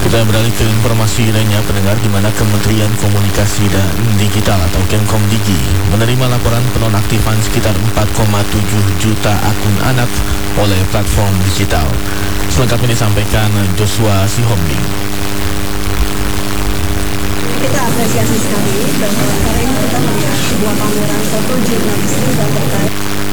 Kita beralih ke informasi lainnya, pendengar, di mana Kementerian Komunikasi dan Digital atau Kemkomdigi menerima laporan penonaktifan sekitar 4,7 juta akun anak oleh platform digital. Selengkapnya disampaikan Joshua Sihombing. Kita apresiasi sekali bahwa hari ini kita melihat sebuah pameran foto jurnalistik yang terkait